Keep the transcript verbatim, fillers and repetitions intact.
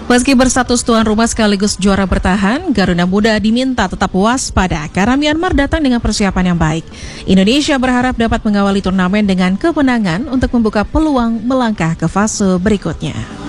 Meski berstatus tuan rumah sekaligus juara bertahan, Garuda Muda diminta tetap waspada karena Myanmar datang dengan persiapan yang baik. Indonesia berharap dapat mengawali turnamen dengan kemenangan untuk membuka peluang melangkah ke fase berikutnya.